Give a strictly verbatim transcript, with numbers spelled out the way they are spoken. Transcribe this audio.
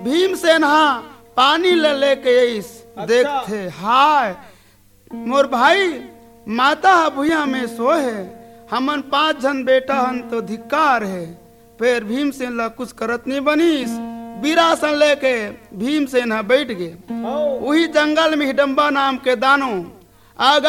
भीमसेन हाँ पानी ले लेके इस देखते हाय मोर भाई माता भूया में सोए हमन पांच जन बेटा हन तो धिक्कार है। फिर भीमसेन ला कुछ करत नहीं बनीस बिरासन लेके भीमसेन बैठ गए। वही जंगल में हिडम्बा नाम के दानो आगा